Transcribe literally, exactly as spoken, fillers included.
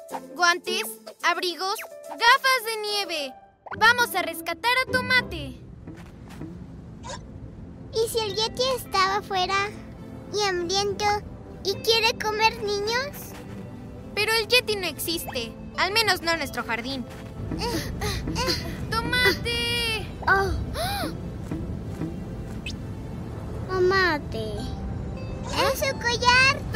Guantes, abrigos, gafas de nieve. Vamos a rescatar a Tomate. ¿Y si el Yeti estaba afuera y hambriento y quiere comer niños? Pero el Yeti no existe, al menos no en nuestro jardín. ¡Tomate! Oh. Tomate. ¿Es su collar?